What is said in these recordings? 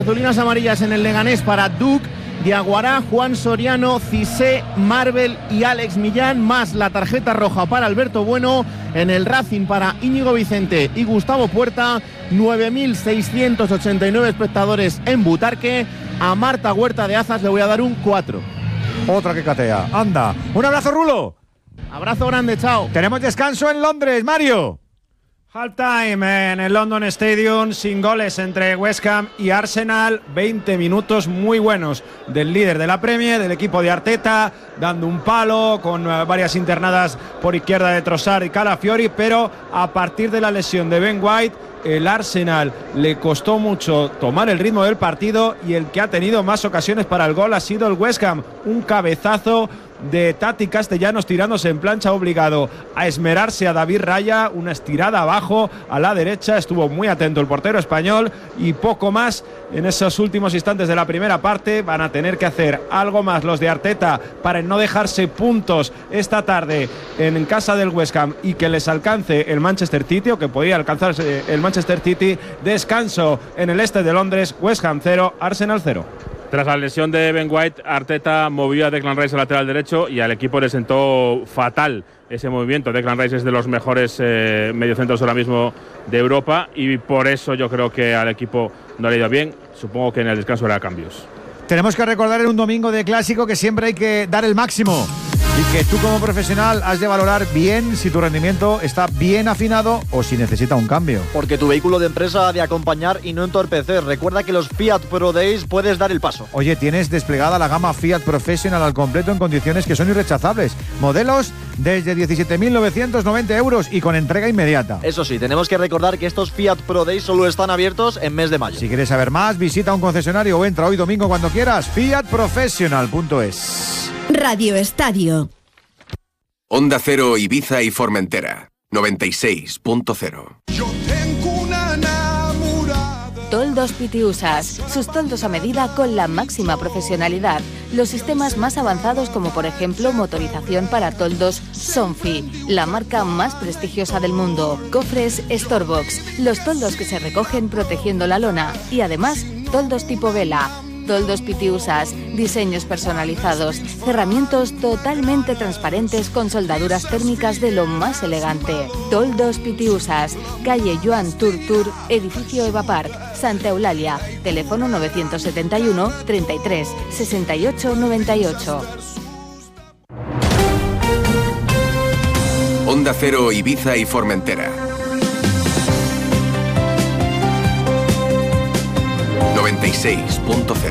Cartulinas amarillas en el Leganés para Duc, Diaguará, Juan Soriano, Cissé, Marvel y Alex Millán, más la tarjeta roja para Alberto Bueno. En el Racing para Íñigo Vicente y Gustavo Puerta, 9.689 espectadores en Butarque. A Marta Huerta de Azas le voy a dar un 4. Otra que catea, anda. Un abrazo, Rulo. Abrazo grande, chao. Tenemos descanso en Londres, Mario. Halftime en el London Stadium, sin goles entre West Ham y Arsenal. 20 minutos muy buenos del líder de la Premier, del equipo de Arteta, dando un palo con varias internadas por izquierda de Trossard y Calafiori, pero a partir de la lesión de Ben White, el Arsenal le costó mucho tomar el ritmo del partido y el que ha tenido más ocasiones para el gol ha sido el West Ham. Un cabezazo de Tati Castellanos tirándose en plancha, obligado a esmerarse a David Raya, una estirada abajo a la derecha, estuvo muy atento el portero español y poco más en esos últimos instantes de la primera parte. Van a tener que hacer algo más los de Arteta para no dejarse puntos esta tarde en casa del West Ham y que les alcance el Manchester City, o que podría alcanzarse el Manchester City. Descanso en el este de Londres, West Ham 0, Arsenal 0. Tras la lesión de Ben White, Arteta movió a Declan Rice al lateral derecho y al equipo le sentó fatal ese movimiento. Declan Rice es de los mejores mediocentros ahora mismo de Europa y por eso yo creo que al equipo no le ha ido bien. Supongo que en el descanso hará cambios. Tenemos que recordar en un domingo de clásico que siempre hay que dar el máximo y que tú como profesional has de valorar bien si tu rendimiento está bien afinado o si necesita un cambio. Porque tu vehículo de empresa ha de acompañar y no entorpecer. Recuerda que los Fiat Pro Days puedes dar el paso. Oye, tienes desplegada la gama Fiat Professional al completo en condiciones que son irrechazables. Modelos desde 17.990 euros y con entrega inmediata. Eso sí, tenemos que recordar que estos Fiat Pro Days solo están abiertos en mes de mayo. Si quieres saber más, visita un concesionario o entra hoy domingo cuando quieras. fiatprofessional.es. Radio Estadio. Onda Cero Ibiza y Formentera 96.0. Toldos Pitiusas, sus toldos a medida con la máxima profesionalidad. Los sistemas más avanzados, como por ejemplo motorización para toldos Sonfi, la marca más prestigiosa del mundo. Cofres Storebox, los toldos que se recogen protegiendo la lona. Y además, toldos tipo vela. Toldos Pitiusas, diseños personalizados, cerramientos totalmente transparentes con soldaduras térmicas de lo más elegante. Toldos Pitiusas, calle Joan Turtur, edificio Eva Park, Santa Eulalia, teléfono 971 33 68 98. Onda Cero Ibiza y Formentera 96.0.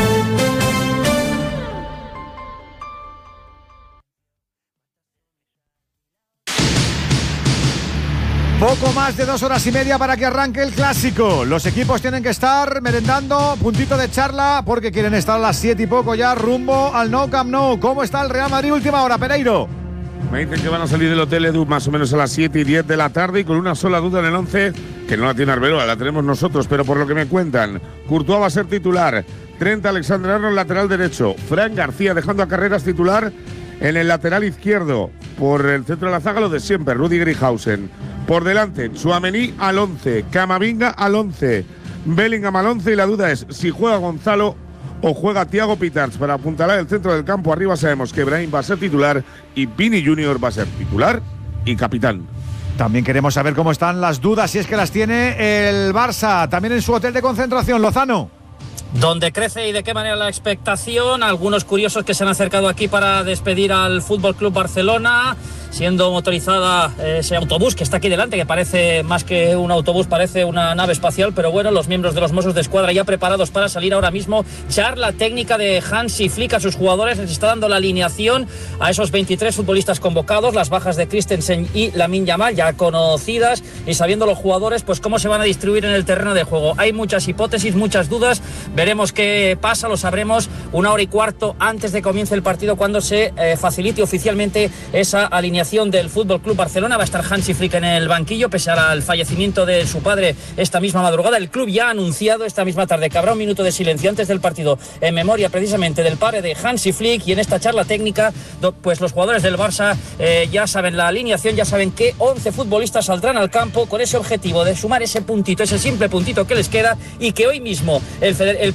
Poco más de 2 horas y media para que arranque el clásico. Los equipos tienen que estar merendando, puntito de charla, porque quieren estar a las 7 y poco ya rumbo al Nou Camp Nou. ¿Cómo está el Real Madrid? Última hora, Pereiro. Me dicen que van a salir del hotel Edu más o menos a las 7 y 10 de la tarde y con una sola duda en el 11, que no la tiene Arbeloa, la tenemos nosotros, pero por lo que me cuentan, Courtois va a ser titular, Trent Alexander-Arnold lateral derecho, Fran García dejando a Carreras titular en el lateral izquierdo, por el centro de la zaga lo de siempre, Rüdiger y Hausen. Por delante, Tchouaméni al 11, Camavinga al 11, Bellingham al 11 y la duda es si juega Gonzalo o juega Thiago Pitars para apuntalar el centro del campo. Arriba sabemos que Brahim va a ser titular y Vini Junior va a ser titular y capitán. También queremos saber cómo están las dudas, si es que las tiene el Barça, también en su hotel de concentración, Lozano. Donde crece y de qué manera la expectación, algunos curiosos que se han acercado aquí para despedir al Fútbol Club Barcelona, siendo motorizada ese autobús que está aquí delante, que parece más que un autobús, parece una nave espacial, pero bueno, los miembros de los Mossos de Escuadra ya preparados para salir ahora mismo. Charla técnica de Hansi Flick a sus jugadores, les está dando la alineación a esos 23 futbolistas convocados, las bajas de Christensen y Lamine Yamal ya conocidas, y sabiendo los jugadores pues cómo se van a distribuir en el terreno de juego. Hay muchas hipótesis, muchas dudas, veremos qué pasa, lo sabremos 1 hora y cuarto antes de que comience el partido, cuando se facilite oficialmente esa alineación alineación del Fútbol Club Barcelona. Va a estar Hansi Flick en el banquillo, pese al fallecimiento de su padre esta misma madrugada. El club ya ha anunciado esta misma tarde que habrá un minuto de silencio antes del partido en memoria precisamente del padre de Hansi Flick, y en esta charla técnica pues los jugadores del Barça ya saben la alineación, ya saben que 11 futbolistas saldrán al campo con ese objetivo de sumar ese puntito, ese simple puntito que les queda, y que hoy mismo el